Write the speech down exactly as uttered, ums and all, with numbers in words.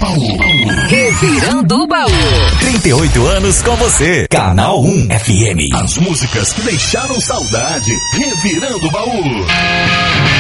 Baú. Revirando o Baú. trinta e oito anos com você. Canal um F M. As músicas que deixaram saudade. Revirando o Baú.